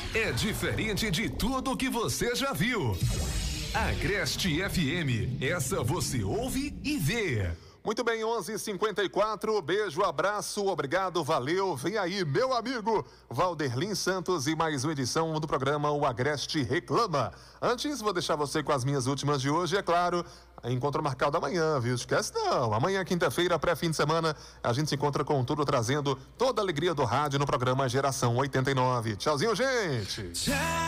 é diferente de tudo que você já viu. Agreste FM, essa você ouve e vê. Muito bem, 11h54, beijo, abraço, obrigado, valeu. Vem aí, meu amigo Valderlin Santos e mais uma edição do programa O Agreste Reclama. Antes, vou deixar você com as minhas últimas de hoje, é claro, encontro marcado amanhã, viu? Esquece não, amanhã, quinta-feira, pré-fim de semana, a gente se encontra com tudo, trazendo toda a alegria do rádio no programa Geração 89. Tchauzinho, gente! Tchau.